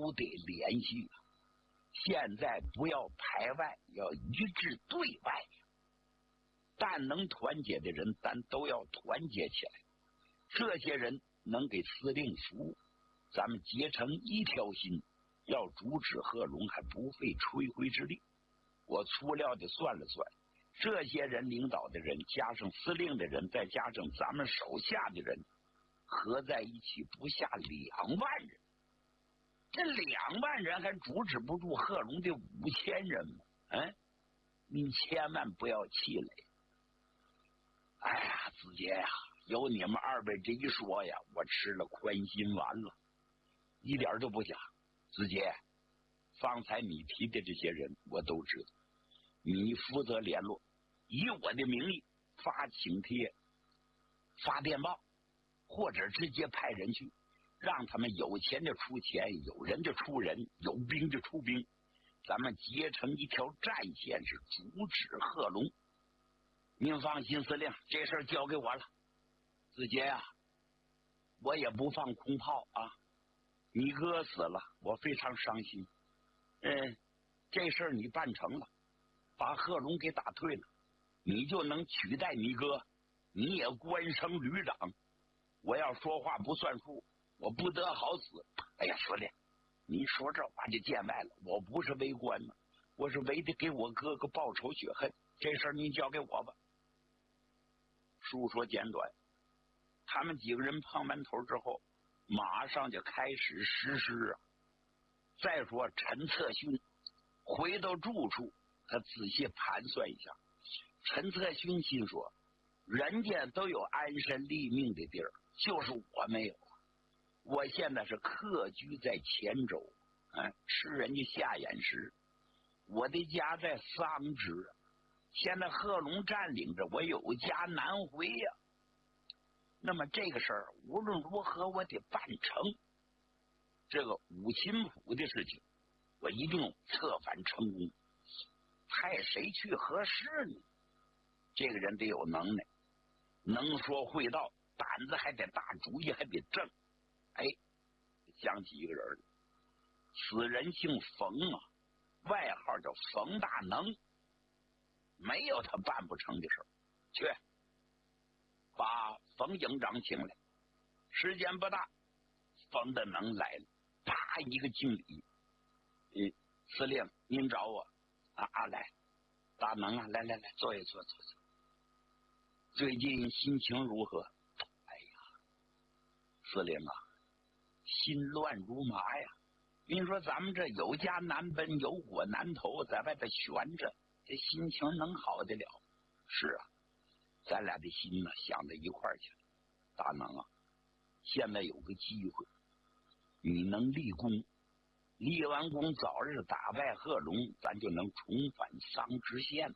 都得联系啊！现在不要排外，要一致对外。但能团结的人，咱都要团结起来。这些人能给司令服务，咱们结成一条心，要阻止贺龙还不费吹灰之力。我粗略的算了算，这些人领导的人，加上司令的人，再加上咱们手下的人，合在一起不下2万人。这2万人还阻止不住贺龙的5000人吗？你千万不要气馁。哎呀，子杰呀，有你们2位这一说呀，我吃了宽心丸了，一点都不假。子杰，方才你提的这些人我都知道，你负责联络，以我的名义发请帖、发电报，或者直接派人去，让他们有钱的出钱，有人的出人，有兵的出兵，咱们结成一条战线，是阻止贺龙。您放心，司令，这事儿交给我了。子杰啊，我也不放空炮啊！你哥死了，我非常伤心。这事儿你办成了，把贺龙给打退了，你就能取代你哥，你也官升旅长。我要说话不算数，我不得好死。哎呀，司令，你说这话就见外了，我不是为官吗？我是为的给我哥哥报仇雪恨，这事儿您交给我吧。述说简短，他们几个人碰完头之后，马上就开始实施啊。再说陈策勋回到住处，他仔细盘算一下。陈策勋心说，人家都有安身立命的地儿，就是我没有。我现在是客居在黔州，吃人家下眼食，我的家在桑植，现在贺龙占领着，我有家难回呀。那么这个事儿无论如何我得办成。这个武秦府的事情，我一定策反成功。派谁去合适呢？这个人得有能耐，能说会道，胆子还得大，主意还得正。想起一个人来，此人姓冯啊，外号叫冯大能。没有他办不成的事儿。去把冯营长请来，时间不大，冯大能来了，啪一个敬礼。司令您找我啊？来，大能啊，来，坐一坐。最近心情如何？哎呀，司令啊，心乱如麻呀。您说咱们这有家难奔，有国难投，在外头悬着，这心情能好得了？是啊，咱俩的心呢想到一块儿去了。大能啊，现在有个机会，你能立功，立完功早日打败贺龙，咱就能重返桑植县。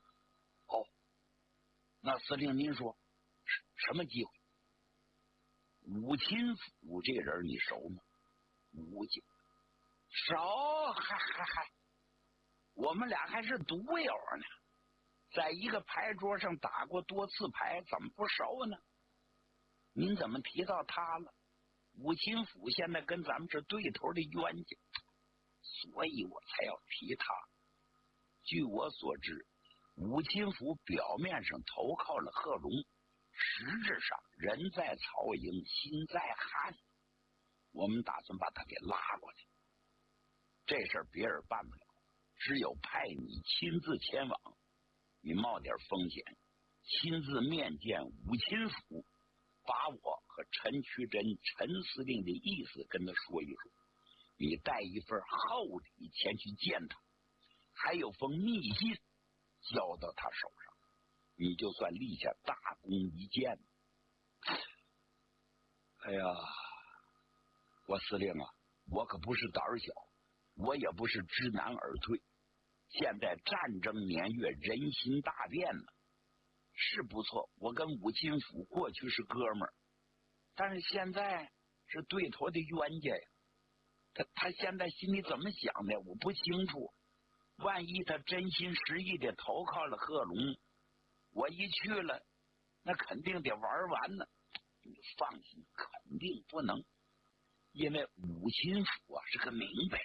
那司令您说什么机会？武秦府这人你熟吗？武家熟，嗨，我们俩还是赌友呢，在一个牌桌上打过多次牌，怎么不熟呢？您怎么提到他了？武秦府现在跟咱们是对头的冤家，所以我才要提他。据我所知，武秦府表面上投靠了贺龙，实质上人在曹营心在汉，我们打算把他给拉过来。这事儿别人办不了，只有派你亲自前往，你冒点风险，亲自面见武秦府，把我和陈渠珍陈司令的意思跟他说一说，你带一份厚礼前去见他，还有封密信交到他手上，你就算立下大功一件。哎呀，我司令啊，我可不是胆小，我也不是知难而退。现在战争年月，人心大变了，是不错，我跟武秦府过去是哥们儿，但是现在是对头的冤家呀。他现在心里怎么想的我不清楚，万一他真心实意的投靠了贺龙，我一去了那肯定得玩完了。你放心，肯定不能，因为武秦府啊是个明白人，